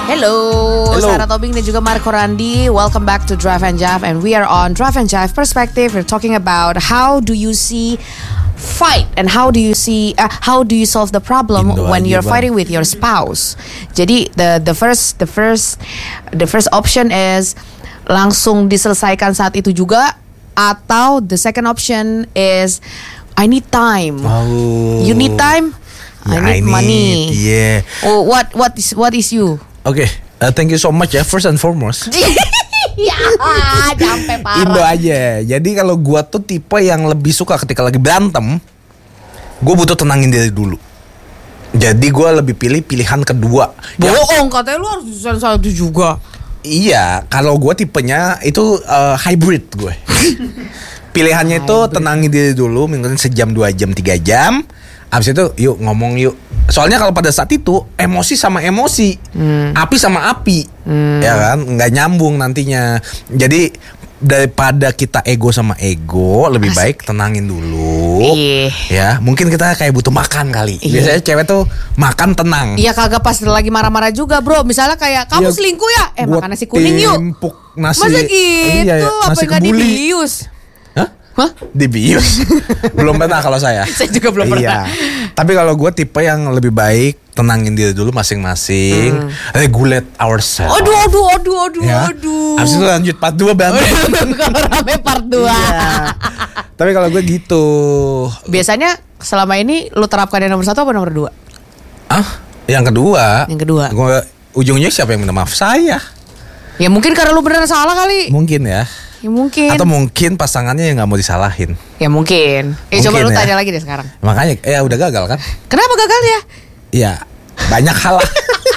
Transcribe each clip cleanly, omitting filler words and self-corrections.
Hello, Sarah Tobing dan juga Marco Randi. Welcome back to Drive and Jive, and we are on Drive and Jive Perspective. We're talking about how do you see fight and how do you solve the problem when you're fighting with your spouse. Jadi the first option is langsung diselesaikan saat itu juga, atau the second option is I need time. You need time? I need money. Yeah. Oh, what is you? Okay, thank you so much ya, first and foremost. Ya, sampai parah. Indo aja. Jadi kalau gue tuh tipe yang lebih suka ketika lagi berantem, gue butuh tenangin diri dulu. Jadi gue lebih pilih pilihan kedua. Bohong, katanya lu harus satu juga. Iya, kalau gue tipenya itu hybrid gue. Pilihannya itu tenangin diri dulu, mungkin sejam, 2 jam, 3 jam. Abis itu yuk ngomong yuk. Soalnya kalau pada saat itu emosi sama emosi, api sama api, ya kan, nggak nyambung nantinya. Jadi daripada kita ego sama ego, lebih baik tenangin dulu. Ya, mungkin kita kayak butuh makan kali. Biasanya cewek tuh makan tenang. Iya, kagak pas lagi marah-marah juga, bro. Misalnya kayak kamu selingkuh ya, makan nasi kuning yuk. Nasi, masa gitu? Apa nggak dibius? Hah? Dibius? Belum pernah kalau saya. Saya juga belum pernah. Tapi kalau gue tipe yang lebih baik tenangin diri dulu masing-masing, regulate ourselves. Aduh. Abis itu lanjut part 2 banget. Kalau rame part 2. Tapi kalau gue gitu. Biasanya selama ini lu terapkan yang nomor 1 apa nomor 2? Yang kedua. Gue ujungnya siapa yang minta maaf? Saya. Ya mungkin karena lu beneran salah kali. Mungkin ya. Ya mungkin. Atau mungkin pasangannya yang gak mau disalahin. Ya mungkin. Coba lu tanya lagi deh sekarang. Makanya udah gagal kan? Kenapa gagal ya? Ya banyak hal lah.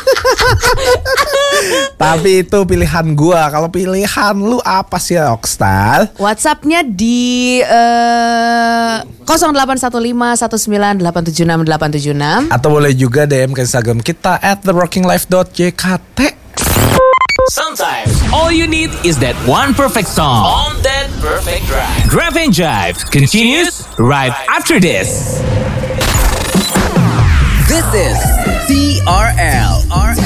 Tapi itu pilihan gua. Kalau pilihan lu apa sih, Rockstar? WhatsAppnya di 081519876876. Atau boleh juga DM ke Instagram kita @theworkinglife.jkt. Sometimes all you need is that one perfect song on that perfect drive. Drive and Jive continues right after this. This is TRL.